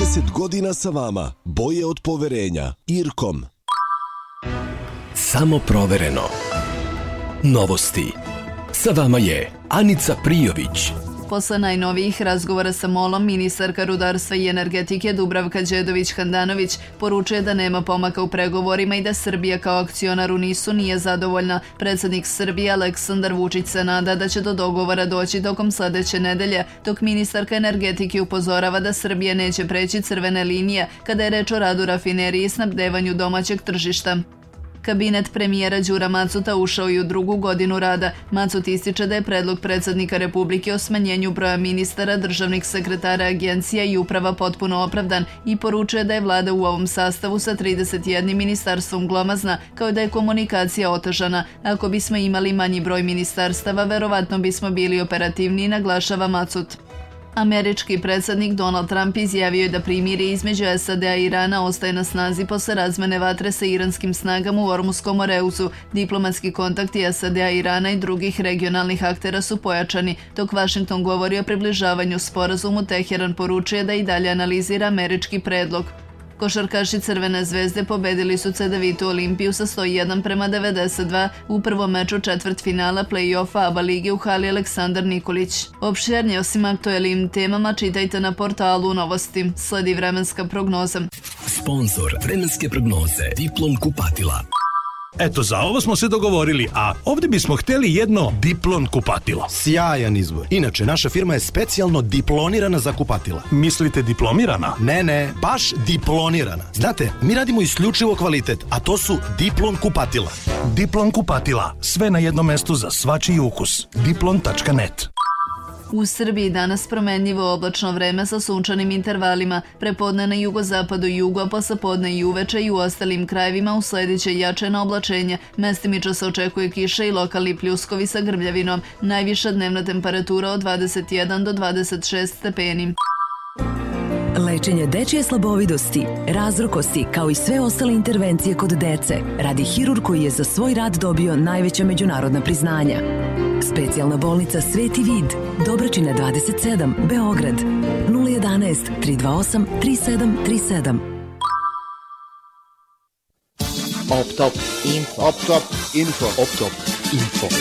30 godina sa vama. Boje od poverenja. Irkom. Samo provereno. Novosti. Sa vama je Anica Prijović. Posle najnovijih razgovora sa MOL-om, ministarka rudarstva i energetike Dubravka Đedović-Handanović poručuje da nema pomaka u pregovorima i da Srbija kao akcionar u NIS-u nije zadovoljna. Predsjednik Srbije Aleksandar Vučić se nada da će do dogovora doći tokom sledeće nedelje, dok ministarka energetike upozorava da Srbija neće preći crvene linije kada je reč o radu rafineriji i snabdevanju domaćeg tržišta. Kabinet premijera Đura Macuta ušao i u drugu godinu rada. Macut ističe da je predlog predsjednika Republike o smanjenju broja ministara, državnih sekretara, agencija i uprava potpuno opravdan i poručuje da je vlada u ovom sastavu sa 31 ministarstvom glomazna, kao da je komunikacija otežana. Ako bismo imali manji broj ministarstava, verovatno bismo bili operativniji, naglašava Macut. Američki predsjednik Donald Trump izjavio je da primirje između SAD-a i Irana ostaje na snazi posle razmene vatre sa iranskim snagama u Ormuskom Moreusu. Diplomatski kontakti SAD-a, Irana i drugih regionalnih aktera su pojačani. Dok Vašington govori o približavanju sporazumu, Teheran poručuje da i dalje analizira američki predlog. Košarkaši Crvene zvezde pobedili su Cedevitu Olimpiju sa 101-92 u prvom meču četvrtfinala play-offa ABA lige u hali Aleksandar Nikolić. Opširnije osim aktuelnim temama čitajte na portalu Novosti. Sledi vremenska prognoza. Sponzor vremenske prognoze Diplom kupatila. Eto, za ovo smo se dogovorili, a ovdje bismo htjeli jedno Diplon kupatilo. Sjajan izbor. Inače, naša firma je specijalno diplonirana za kupatila. Mislite diplomirana? Ne, baš diplonirana. Znate, mi radimo isključivo kvalitet, a to su Diplon kupatila. Diplon kupatila. Sve na jednom mestu za svačiji ukus. Diplon.net. U Srbiji danas promenljivo oblačno vreme sa sunčanim intervalima, prepodne na jugozapadu i jugu, a poslepodne i uveče i u ostalim krajevima uslediće jačeno oblačenje. Mestimično se očekuje kiša i lokalni pljuskovi sa grmljavinom. Najviša dnevna temperatura od 21 do 26 stepeni. Lečenje dečje slabovidosti, razrokosti kao i sve ostale intervencije kod dece radi hirurg koji je za svoj rad dobio najveća međunarodna priznanja. Specijalna bolnica Sveti Vid, Dobračina 27, Beograd, 011 328 3737. Optop Info.